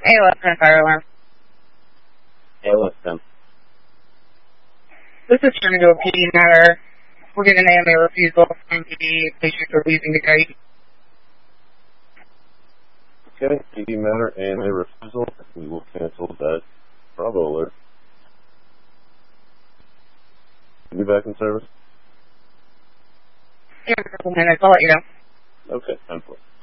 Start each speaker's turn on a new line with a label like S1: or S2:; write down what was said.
S1: AOS 10 fire alarm.
S2: AOS 10.
S1: This is turning to a PD matter. We're getting an AMA refusal from PD. Patients are leaving the gate.
S2: Okay, PD matter and a refusal. We will cancel that Bravo alert. Be back in service?
S1: In a couple minutes. I'll let you know.
S2: Okay, 10-4.